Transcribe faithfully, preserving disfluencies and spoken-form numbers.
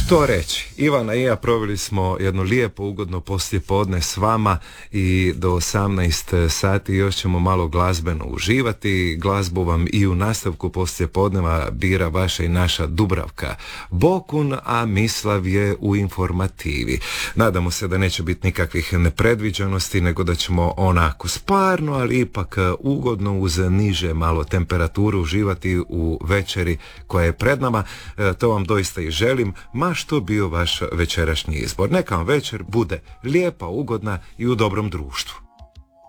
Što reći, Ivana i ja proveli smo jedno lijepo, ugodno poslijepodne s vama i do osamnaest sati još ćemo malo glazbeno uživati. Glazbu vam i u nastavku poslijepodneva bira vaša i naša Dubravka Bokun, a Mislav je u informativi. Nadamo se da neće biti nikakvih nepredviđenosti, nego da ćemo onako sparno, ali ipak ugodno uz niže malo temperaturu uživati u večeri koja je pred nama. E, to vam doista i želim, ma što bio vaš večerašnji izbor. Neka vam večer bude lijepa, ugodna i u dobrom društvu.